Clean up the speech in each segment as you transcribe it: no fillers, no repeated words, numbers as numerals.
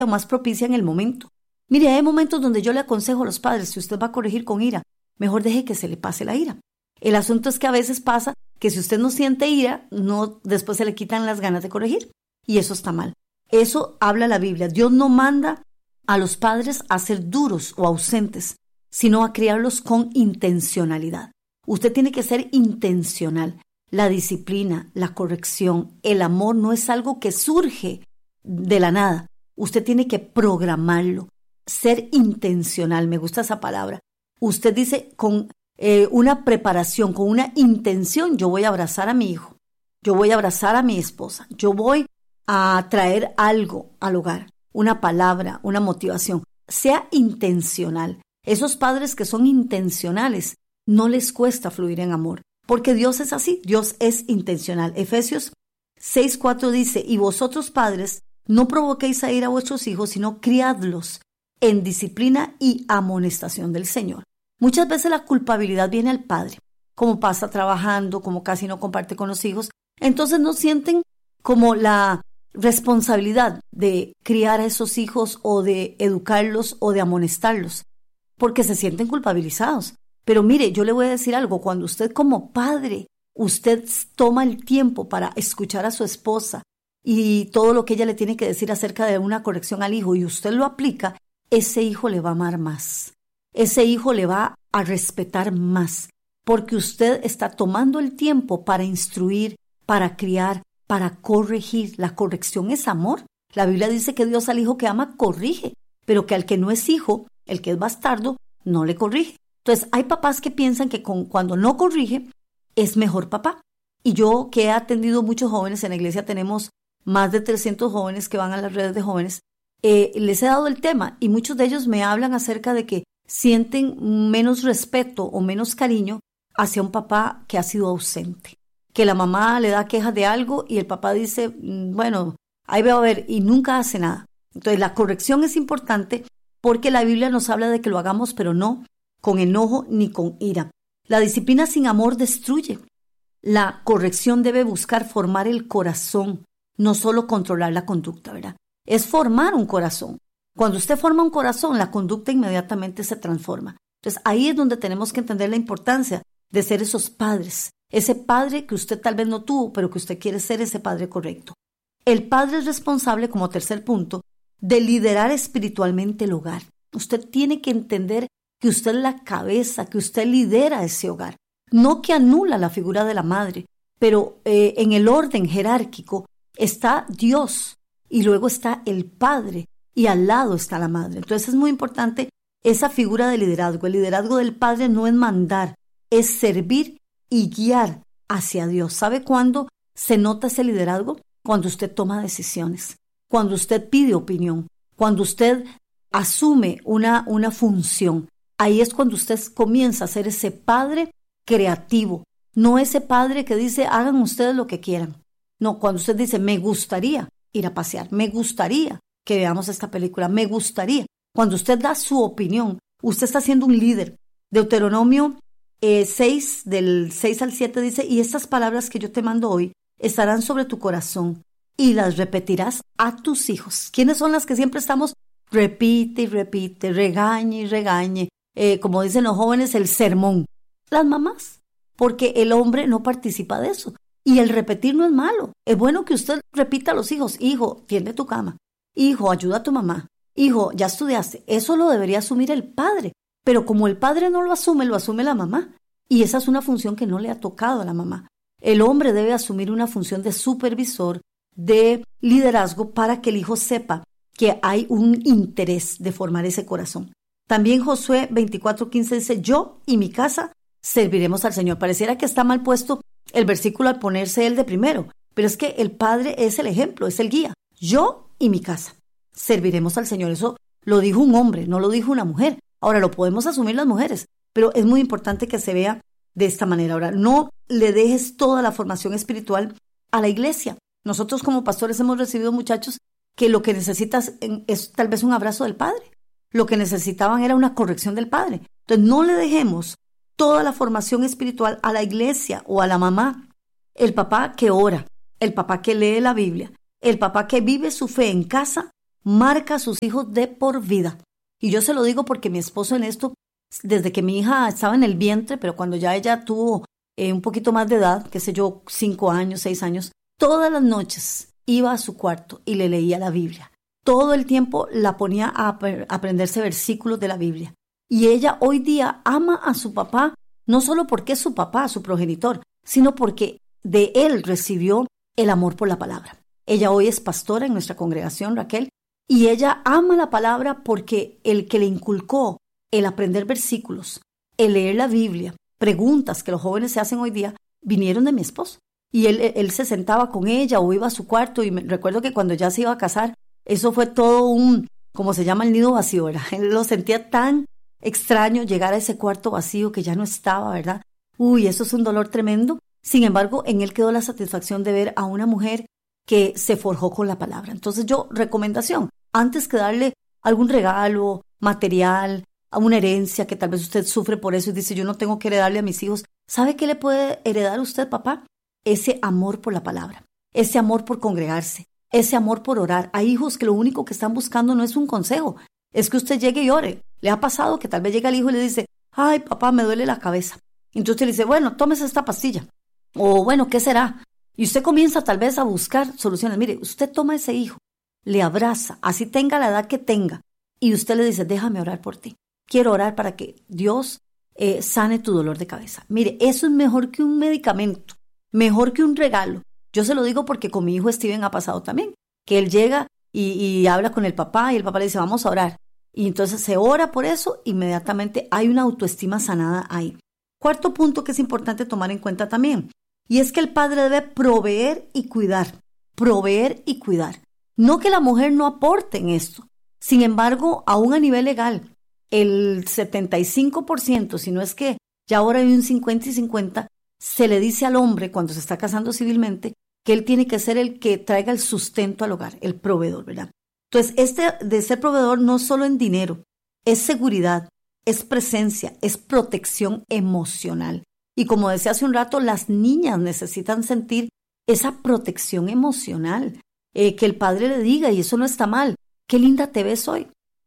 más propicia en el momento. Mire, hay momentos donde yo le aconsejo a los padres, si usted va a corregir con ira, mejor deje que se le pase la ira. El asunto es que a veces pasa que si usted no siente ira, después se le quitan las ganas de corregir. Y eso está mal. Eso habla la Biblia. Dios no manda a los padres a ser duros o ausentes, sino a criarlos con intencionalidad. Usted tiene que ser intencional. La disciplina, la corrección, el amor no es algo que surge de la nada. Usted tiene que programarlo, ser intencional. Me gusta esa palabra. Usted dice con una preparación, con una intención, yo voy a abrazar a mi hijo, yo voy a abrazar a mi esposa, yo voy a traer algo al hogar, una palabra, una motivación. Sea intencional. Esos padres que son intencionales, no les cuesta fluir en amor, porque Dios es así, Dios es intencional. Efesios 6:4 dice, y vosotros padres, no provoquéis a ira a vuestros hijos, sino criadlos en disciplina y amonestación del Señor. Muchas veces la culpabilidad viene al padre, como pasa trabajando, como casi no comparte con los hijos, entonces no sienten como la responsabilidad de criar a esos hijos o de educarlos o de amonestarlos, porque se sienten culpabilizados. Pero mire, yo le voy a decir algo, cuando usted como padre, usted toma el tiempo para escuchar a su esposa y todo lo que ella le tiene que decir acerca de una corrección al hijo y usted lo aplica, ese hijo le va a amar más. Ese hijo le va a respetar más, porque usted está tomando el tiempo para instruir, para criar, para corregir. La corrección es amor. La Biblia dice que Dios al hijo que ama corrige, pero que al que no es hijo, el que es bastardo, no le corrige. Entonces hay papás que piensan que cuando no corrige es mejor papá. Y yo que he atendido muchos jóvenes, en la iglesia tenemos más de 300 jóvenes que van a las redes de jóvenes, les he dado el tema y muchos de ellos me hablan acerca de que sienten menos respeto o menos cariño hacia un papá que ha sido ausente. Que la mamá le da quejas de algo y el papá dice, bueno, ahí veo a ver, y nunca hace nada. Entonces la corrección es importante porque la Biblia nos habla de que lo hagamos, pero no con enojo ni con ira. La disciplina sin amor destruye. La corrección debe buscar formar el corazón, no solo controlar la conducta, ¿verdad? Es formar un corazón. Cuando usted forma un corazón, la conducta inmediatamente se transforma. Entonces ahí es donde tenemos que entender la importancia de ser esos padres. Ese padre que usted tal vez no tuvo, pero que usted quiere ser ese padre correcto. El padre es responsable, como tercer punto, de liderar espiritualmente el hogar. Usted tiene que entender que usted es la cabeza, que usted lidera ese hogar. No que anula la figura de la madre, pero en el orden jerárquico está Dios y luego está el padre y al lado está la madre. Entonces es muy importante esa figura de liderazgo. El liderazgo del padre no es mandar, es servir y guiar hacia Dios. ¿Sabe cuándo se nota ese liderazgo? Cuando usted toma decisiones, cuando usted pide opinión, cuando usted asume una función. Ahí es cuando usted comienza a ser ese padre creativo, no ese padre que dice hagan ustedes lo que quieran. No, cuando usted dice me gustaría ir a pasear, me gustaría que veamos esta película, me gustaría. Cuando usted da su opinión, usted está siendo un líder. Deuteronomio 6, del 6 al 7 dice, y estas palabras que yo te mando hoy estarán sobre tu corazón y las repetirás a tus hijos. ¿Quiénes son las que siempre estamos? Repite y repite, regañe y regañe. Como dicen los jóvenes, el sermón. Las mamás, porque el hombre no participa de eso. Y el repetir no es malo. Es bueno que usted repita a los hijos, hijo, tiende tu cama. Hijo, ayuda a tu mamá. Hijo, ya estudiaste. Eso lo debería asumir el padre. Pero como el padre no lo asume la mamá. Y esa es una función que no le ha tocado a la mamá. El hombre debe asumir una función de supervisor, de liderazgo, para que el hijo sepa que hay un interés de formar ese corazón. También Josué 24:15 dice, yo y mi casa serviremos al Señor. Pareciera que está mal puesto el versículo al ponerse él de primero, pero es que el padre es el ejemplo, es el guía. Yo y mi casa serviremos al Señor. Eso lo dijo un hombre, no lo dijo una mujer. Ahora lo podemos asumir las mujeres, pero es muy importante que se vea de esta manera. Ahora, no le dejes toda la formación espiritual a la iglesia. Nosotros como pastores hemos recibido muchachos que lo que necesitas es tal vez un abrazo del padre. Lo que necesitaban era una corrección del padre. Entonces no le dejemos toda la formación espiritual a la iglesia o a la mamá. El papá que ora, el papá que lee la Biblia, el papá que vive su fe en casa, marca a sus hijos de por vida. Y yo se lo digo porque mi esposo en esto, desde que mi hija estaba en el vientre, pero cuando ya ella tuvo un poquito más de edad, qué sé yo, 5 años, 6 años, todas las noches iba a su cuarto y le leía la Biblia. Todo el tiempo la ponía a aprenderse versículos de la Biblia. Y ella hoy día ama a su papá, no solo porque es su papá, su progenitor, sino porque de él recibió el amor por la palabra. Ella hoy es pastora en nuestra congregación, Raquel, y ella ama la palabra porque el que le inculcó el aprender versículos, el leer la Biblia, preguntas que los jóvenes se hacen hoy día, vinieron de mi esposo. Y él se sentaba con ella o iba a su cuarto, y recuerdo que cuando ya se iba a casar, eso fue todo como se llama, el nido vacío, ¿verdad? Él lo sentía tan extraño llegar a ese cuarto vacío que ya no estaba, ¿verdad? Uy, eso es un dolor tremendo. Sin embargo, en él quedó la satisfacción de ver a una mujer que se forjó con la palabra. Entonces recomendación, antes que darle algún regalo, material, a una herencia que tal vez usted sufre por eso y dice, yo no tengo que heredarle a mis hijos, ¿sabe qué le puede heredar a usted, papá? Ese amor por la palabra, ese amor por congregarse, ese amor por orar. Hay hijos que lo único que están buscando no es un consejo, es que usted llegue y ore. ¿Le ha pasado que tal vez llega el hijo y le dice, ay, papá, me duele la cabeza? Entonces usted le dice, bueno, tómese esta pastilla. O bueno, ¿qué será? Y usted comienza tal vez a buscar soluciones. Mire, usted toma a ese hijo, le abraza, así tenga la edad que tenga, y usted le dice, déjame orar por ti. Quiero orar para que Dios sane tu dolor de cabeza. Mire, eso es mejor que un medicamento, mejor que un regalo. Yo se lo digo porque con mi hijo Steven ha pasado también, que él llega y habla con el papá y el papá le dice, vamos a orar. Y entonces se ora por eso, inmediatamente hay una autoestima sanada ahí. Cuarto punto que es importante tomar en cuenta también, y es que el padre debe proveer y cuidar. Proveer y cuidar. No que la mujer no aporte en esto. Sin embargo, aún a nivel legal, el 75%, si no es que ya ahora hay un 50 y 50, se le dice al hombre cuando se está casando civilmente que él tiene que ser el que traiga el sustento al hogar, el proveedor, ¿verdad? Entonces, de ser proveedor no solo en dinero, es seguridad, es presencia, es protección emocional. Y como decía hace un rato, las niñas necesitan sentir esa protección emocional, que el padre le diga, y eso no está mal, qué linda te ves hoy,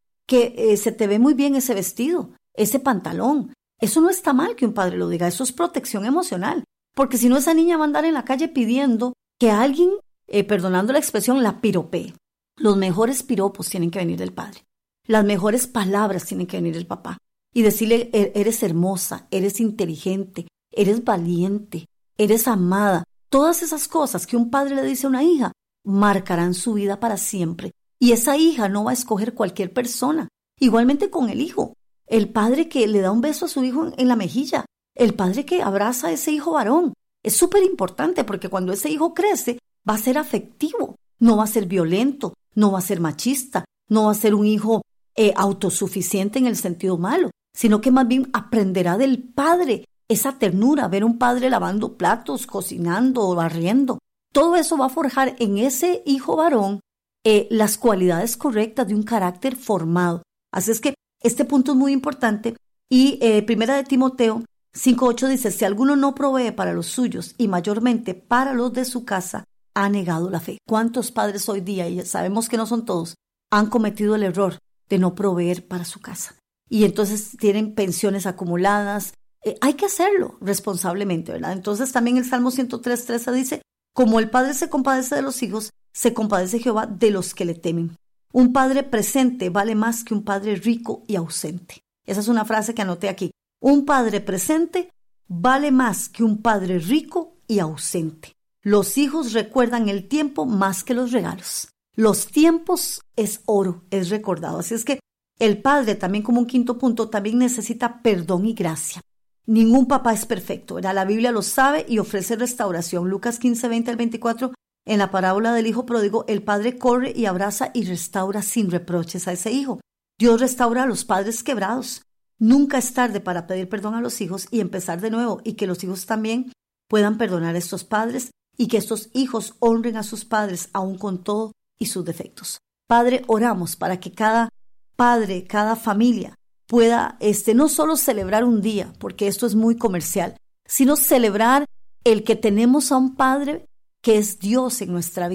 que se te ve muy bien ese vestido, ese pantalón. Eso no está mal que un padre lo diga, eso es protección emocional, porque si no esa niña va a andar en la calle pidiendo que alguien, perdonando la expresión, la piropee. Los mejores piropos tienen que venir del padre, las mejores palabras tienen que venir del papá, y decirle, eres hermosa, eres inteligente, eres valiente, eres amada. Todas esas cosas que un padre le dice a una hija marcarán su vida para siempre. Y esa hija no va a escoger cualquier persona. Igualmente con el hijo. El padre que le da un beso a su hijo en la mejilla. El padre que abraza a ese hijo varón. Es súper importante porque cuando ese hijo crece va a ser afectivo. No va a ser violento, no va a ser machista, no va a ser un hijo autosuficiente en el sentido malo, sino que más bien aprenderá del padre esa ternura, ver un padre lavando platos, cocinando o barriendo. Todo eso va a forjar en ese hijo varón las cualidades correctas de un carácter formado. Así es que este punto es muy importante. Y Primera de Timoteo 5:8 dice, si alguno no provee para los suyos y mayormente para los de su casa, ha negado la fe. ¿Cuántos padres hoy día, y sabemos que no son todos, han cometido el error de no proveer para su casa? Y entonces tienen pensiones acumuladas. Hay que hacerlo responsablemente, ¿verdad? Entonces también el Salmo 103:13 dice, como el padre se compadece de los hijos, se compadece Jehová de los que le temen. Un padre presente vale más que un padre rico y ausente. Esa es una frase que anoté aquí. Un padre presente vale más que un padre rico y ausente. Los hijos recuerdan el tiempo más que los regalos. Los tiempos es oro, es recordado. Así es que el padre, también como un quinto punto, también necesita perdón y gracia. Ningún papá es perfecto, ¿verdad? La Biblia lo sabe y ofrece restauración. Lucas 15:20-24, en la parábola del hijo pródigo, el padre corre y abraza y restaura sin reproches a ese hijo. Dios restaura a los padres quebrados. Nunca es tarde para pedir perdón a los hijos y empezar de nuevo, y que los hijos también puedan perdonar a estos padres y que estos hijos honren a sus padres aún con todo y sus defectos. Padre, oramos para que cada padre, cada familia pueda no solo celebrar un día, porque esto es muy comercial, sino celebrar el que tenemos a un Padre que es Dios en nuestra vida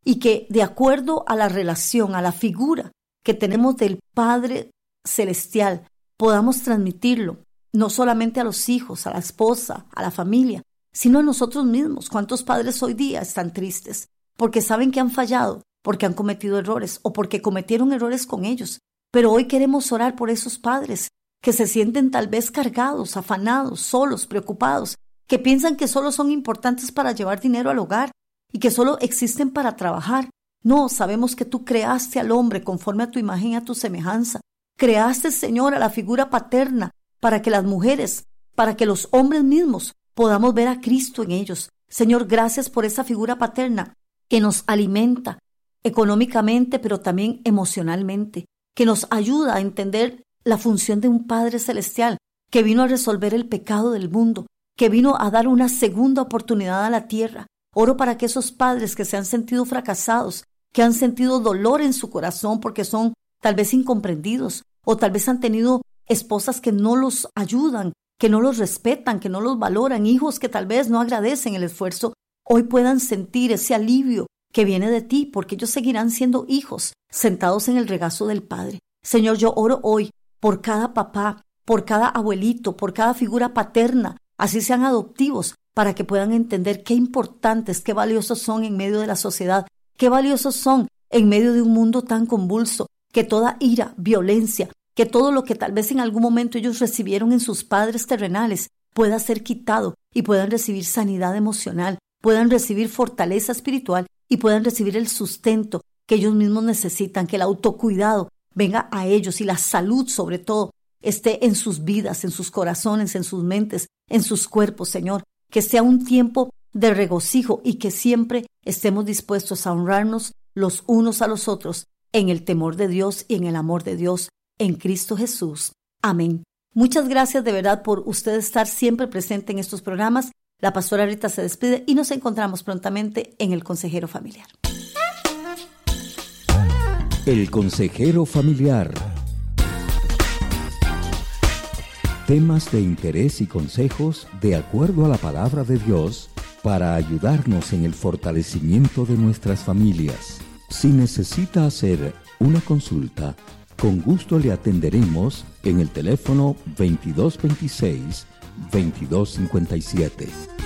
y que de acuerdo a la relación, a la figura que tenemos del Padre Celestial, podamos transmitirlo no solamente a los hijos, a la esposa, a la familia, sino a nosotros mismos. ¿Cuántos padres hoy día están tristes porque saben que han fallado, porque han cometido errores o porque cometieron errores con ellos? Pero hoy queremos orar por esos padres que se sienten tal vez cargados, afanados, solos, preocupados, que piensan que solo son importantes para llevar dinero al hogar y que solo existen para trabajar. No, sabemos que tú creaste al hombre conforme a tu imagen y a tu semejanza. Creaste, Señor, a la figura paterna para que las mujeres, para que los hombres mismos podamos ver a Cristo en ellos. Señor, gracias por esa figura paterna que nos alimenta económicamente, pero también emocionalmente, que nos ayuda a entender la función de un Padre Celestial que vino a resolver el pecado del mundo, que vino a dar una segunda oportunidad a la tierra. Oro para que esos padres que se han sentido fracasados, que han sentido dolor en su corazón porque son tal vez incomprendidos o tal vez han tenido esposas que no los ayudan, que no los respetan, que no los valoran, hijos que tal vez no agradecen el esfuerzo, hoy puedan sentir ese alivio que viene de ti, porque ellos seguirán siendo hijos sentados en el regazo del Padre. Señor, yo oro hoy por cada papá, por cada abuelito, por cada figura paterna, así sean adoptivos, para que puedan entender qué importantes, qué valiosos son en medio de la sociedad, qué valiosos son en medio de un mundo tan convulso, que toda ira, violencia, que todo lo que tal vez en algún momento ellos recibieron en sus padres terrenales pueda ser quitado y puedan recibir sanidad emocional, puedan recibir fortaleza espiritual y puedan recibir el sustento que ellos mismos necesitan, que el autocuidado venga a ellos y la salud sobre todo esté en sus vidas, en sus corazones, en sus mentes, en sus cuerpos, Señor. Que sea un tiempo de regocijo y que siempre estemos dispuestos a honrarnos los unos a los otros en el temor de Dios y en el amor de Dios en Cristo Jesús. Amén. Muchas gracias de verdad por usted estar siempre presente en estos programas. La pastora Rita se despide y nos encontramos prontamente en El Consejero Familiar. El Consejero Familiar. Temas de interés y consejos de acuerdo a la palabra de Dios para ayudarnos en el fortalecimiento de nuestras familias. Si necesita hacer una consulta, con gusto le atenderemos en el teléfono 2226-2257.